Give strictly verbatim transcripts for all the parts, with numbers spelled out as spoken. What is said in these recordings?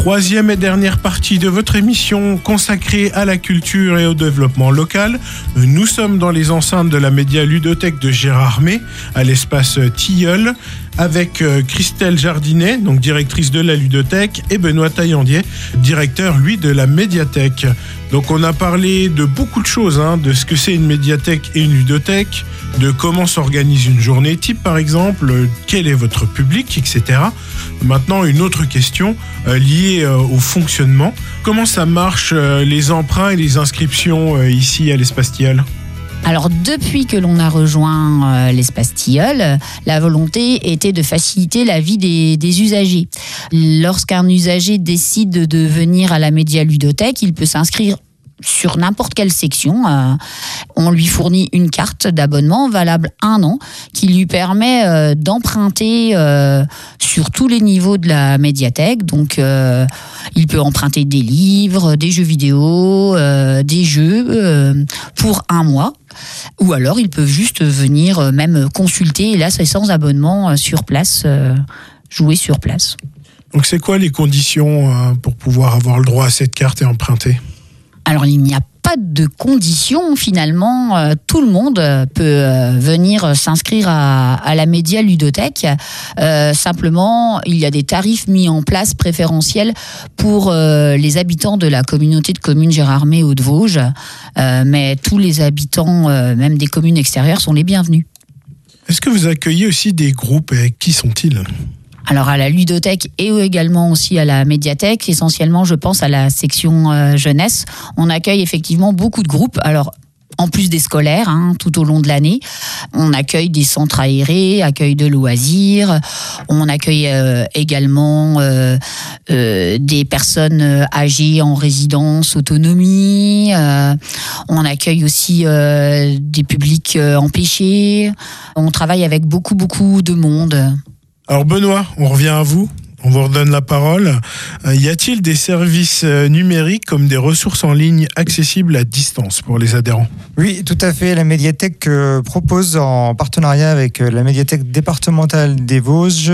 Troisième et dernière partie de votre émission consacrée à la culture et au développement local. Nous sommes dans les enceintes de la média ludothèque de Gérardmer, à l'espace Tilleul, avec Christelle Jardinet, donc directrice de la ludothèque, et Benoît Taillandier, directeur, lui, de la médiathèque. Donc on a parlé de beaucoup de choses, hein, de ce que c'est une médiathèque et une ludothèque, de comment s'organise une journée type par exemple, quel est votre public, et cetera. Maintenant, une autre question euh, liée euh, au fonctionnement. Comment ça marche euh, les emprunts et les inscriptions euh, ici à l'espace Tilleul ? Alors, depuis que l'on a rejoint euh, l'espace Tilleul, la volonté était de faciliter la vie des, des usagers. Lorsqu'un usager décide de venir à la média ludothèque, il peut s'inscrire sur n'importe quelle section. Euh, on lui fournit une carte d'abonnement valable un an qui lui permet euh, d'emprunter euh, sur tous les niveaux de la médiathèque. Donc, euh, il peut emprunter des livres, des jeux vidéo, euh, des jeux euh, pour un mois. Ou alors, ils peuvent juste venir euh, même consulter. Et là, c'est sans abonnement euh, sur place, euh, jouer sur place. Donc, c'est quoi les conditions euh, pour pouvoir avoir le droit à cette carte et emprunter ? Alors, il n'y a pas de conditions, finalement. Euh, tout le monde peut euh, venir s'inscrire à, à la média ludothèque. Euh, simplement, il y a des tarifs mis en place préférentiels pour euh, les habitants de la communauté de communes Gérardmer Hauts-de-Vosges. Euh, mais tous les habitants, euh, même des communes extérieures, sont les bienvenus. Est-ce que vous accueillez aussi des groupes et qui sont-ils ? Alors à la ludothèque et également aussi à la médiathèque, essentiellement je pense à la section euh, jeunesse, on accueille effectivement beaucoup de groupes. Alors en plus des scolaires, hein, tout au long de l'année, on accueille des centres aérés, accueil de loisirs, on accueille euh, également euh, euh, des personnes âgées en résidence autonomie, euh, on accueille aussi euh, des publics euh, empêchés, on travaille avec beaucoup beaucoup de monde. Alors Benoît, on revient à vous, on vous redonne la parole. Euh, y a-t-il des services euh, numériques comme des ressources en ligne accessibles à distance pour les adhérents ? Oui, tout à fait. La médiathèque euh, propose en partenariat avec euh, la médiathèque départementale des Vosges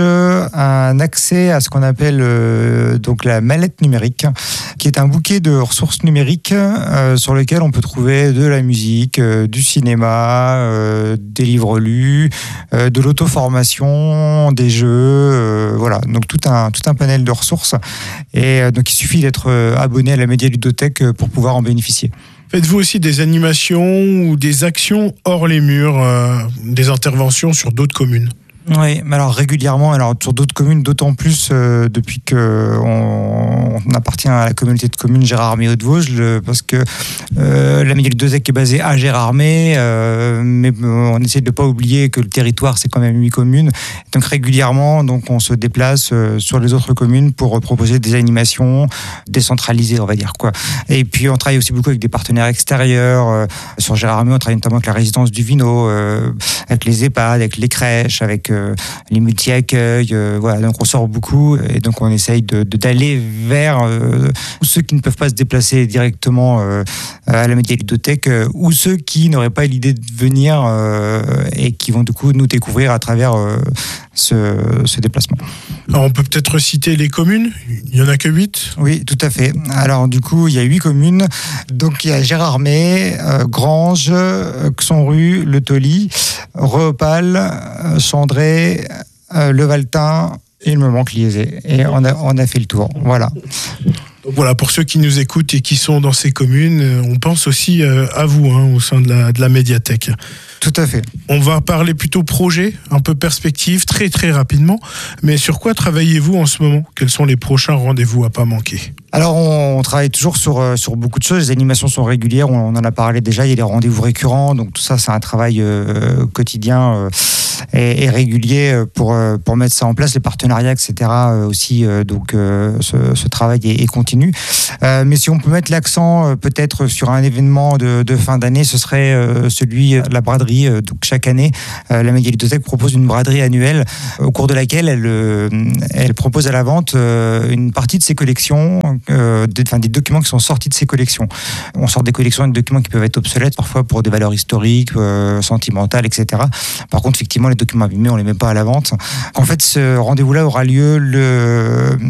un accès à ce qu'on appelle euh, donc la mallette numérique, qui est un bouquet de ressources numériques euh, sur lesquelles on peut trouver de la musique, euh, du cinéma, euh, des livres lus, euh, de l'auto-formation, des jeux, euh, voilà. Donc tout un tout un panel de ressources. Et euh, donc il suffit d'être euh, abonné à la média ludothèque euh, pour pouvoir en bénéficier. Faites-vous aussi des animations ou des actions hors les murs, euh, des interventions sur d'autres communes ? Oui, mais alors régulièrement, alors sur d'autres communes, d'autant plus euh, depuis que on, on appartient à la communauté de communes Gérardmer Hauts-de-Vosges, le, parce que euh, la média ludothèque est basée à Gérardmer, euh, mais on essaie de ne pas oublier que le territoire c'est quand même huit communes, donc régulièrement, donc on se déplace euh, sur les autres communes pour euh, proposer des animations décentralisées, on va dire quoi. Et puis on travaille aussi beaucoup avec des partenaires extérieurs. Euh, sur Gérardmer, on travaille notamment avec la résidence du Vino, euh, avec les EHPAD, avec les crèches, avec euh, les multi-accueils, euh, voilà, donc on sort beaucoup et donc on essaye de, de, d'aller vers euh, ceux qui ne peuvent pas se déplacer directement euh, à la média ludothèque euh, ou ceux qui n'auraient pas l'idée de venir euh, et qui vont du coup nous découvrir à travers euh, ce, ce déplacement. Alors on peut peut-être citer les communes, il n'y en a que huit ? Oui, tout à fait. Alors du coup, il y a huit communes, donc il y a Gérardmer, euh, Granges, euh, Xonru, Le Tauly, Reopal, euh, Chandray, euh, Le Valtin, et il me manque Liezé. Et on a, on a fait le tour, voilà. Donc voilà, pour ceux qui nous écoutent et qui sont dans ces communes, on pense aussi à vous hein, au sein de la, de la médiathèque. Tout à fait. On va parler plutôt projet, un peu perspective, très très rapidement. Mais sur quoi travaillez-vous en ce moment ? Quels sont les prochains rendez-vous à pas manquer ? Alors on, on travaille toujours sur, sur beaucoup de choses, les animations sont régulières, on, on en a parlé déjà, il y a des rendez-vous récurrents, donc tout ça c'est un travail euh, quotidien euh, et, et régulier pour, pour mettre ça en place, les partenariats, et cetera euh, aussi, euh, donc euh, ce, ce travail est, est continu. Euh, mais si on peut mettre l'accent euh, peut-être sur un événement de, de fin d'année, ce serait euh, celui de la braderie. Euh, donc chaque année, euh, la média ludothèque propose une braderie annuelle au cours de laquelle elle, euh, elle propose à la vente euh, une partie de ses collections, Euh, des, enfin, des documents qui sont sortis de ces collections. On sort des collections et des documents qui peuvent être obsolètes parfois pour des valeurs historiques, euh, sentimentales, et cetera. Par contre, effectivement, les documents abîmés, on les met pas à la vente. En fait, ce rendez-vous-là aura lieu le,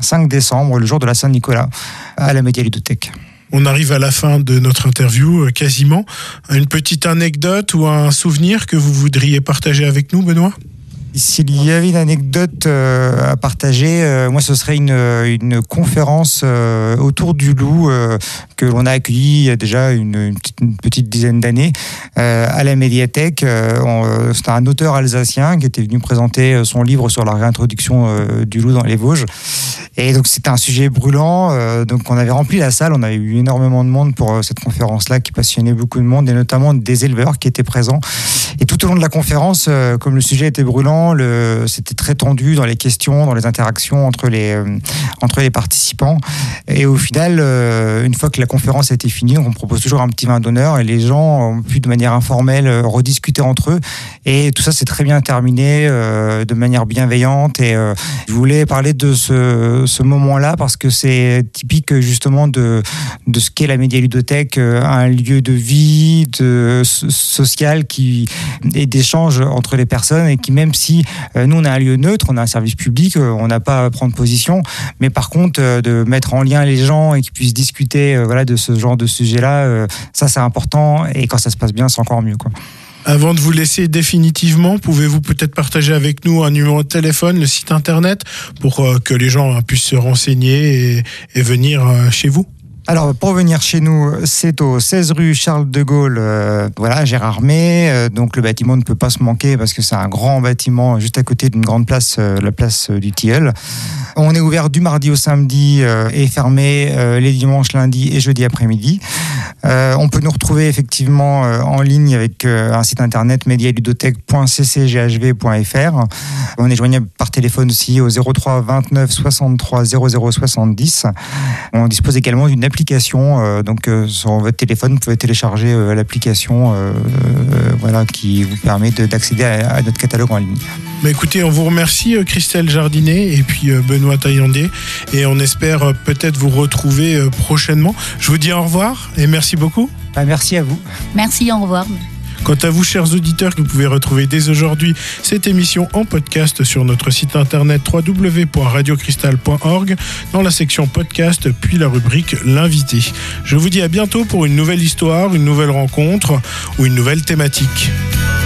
cinq décembre, le jour de la Saint-Nicolas, à la Média-Ludothèque. On arrive à la fin de notre interview, euh, quasiment. Une petite anecdote ou un souvenir que vous voudriez partager avec nous, Benoît ? S'il y avait une anecdote euh, à partager, euh, moi ce serait une, une conférence euh, autour du loup euh, que l'on a accueillie il y a déjà une, une, petite, une petite dizaine d'années euh, à la médiathèque. Euh, C'était un auteur alsacien qui était venu présenter son livre sur la réintroduction euh, du loup dans les Vosges. Et donc c'était un sujet brûlant, euh, donc on avait rempli la salle, on avait eu énormément de monde pour euh, cette conférence-là qui passionnait beaucoup de monde, et notamment des éleveurs qui étaient présents. Et tout au long de la conférence, euh, comme le sujet était brûlant, le, c'était très tendu dans les questions, dans les interactions entre les, euh, entre les participants. Et au final, euh, une fois que la conférence a été finie, on propose toujours un petit vin d'honneur, et les gens ont pu de manière informelle euh, rediscuter entre eux. Et tout ça s'est très bien terminé, euh, de manière bienveillante. Et euh, je voulais parler de ce, ce moment-là parce que c'est typique justement de, de ce qu'est la Média-Ludothèque, un lieu de vie, de social qui et d'échange entre les personnes, et qui, même si euh, nous on a un lieu neutre, on a un service public, euh, on n'a pas à prendre position, mais par contre euh, de mettre en lien les gens et qu'ils puissent discuter euh, voilà, de ce genre de sujet-là, euh, ça c'est important, et quand ça se passe bien c'est encore mieux, quoi. Avant de vous laisser définitivement, pouvez-vous peut-être partager avec nous un numéro de téléphone, le site internet, pour euh, que les gens hein, puissent se renseigner et, et venir euh, chez vous ? Alors, pour venir chez nous, c'est au seize rue Charles de Gaulle, euh, voilà, Gérardmer. Euh, donc, le bâtiment ne peut pas se manquer parce que c'est un grand bâtiment juste à côté d'une grande place, euh, la place euh, du Tilleul. On est ouvert du mardi au samedi euh, et fermé euh, les dimanches, lundi et jeudi après-midi. Euh, on peut nous retrouver effectivement euh, en ligne avec euh, un site internet média-ludothèque point c c g h v point f r. On est joignable par téléphone aussi au zéro trois vingt-neuf soixante-trois zéro zéro soixante-dix. On dispose également d'une application, euh, donc euh, sur votre téléphone, vous pouvez télécharger euh, l'application euh, euh, voilà, qui vous permet de, d'accéder à, à notre catalogue en ligne. Bah écoutez, on vous remercie euh, Christelle Jardinet et puis euh, Benoît Taillandé, et on espère euh, peut-être vous retrouver euh, prochainement. Je vous dis au revoir et merci beaucoup. Bah, merci à vous. Merci, au revoir. Quant à vous, chers auditeurs, vous pouvez retrouver dès aujourd'hui cette émission en podcast sur notre site internet w w w point radio cristal point org dans la section podcast, puis la rubrique l'invité. Je vous dis à bientôt pour une nouvelle histoire, une nouvelle rencontre ou une nouvelle thématique.